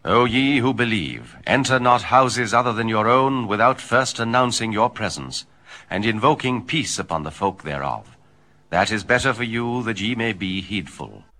O ye who believe, enter not houses other than your own, without first announcing your presence, and invoking peace upon the folk thereof. That is better for you, that ye may be heedful.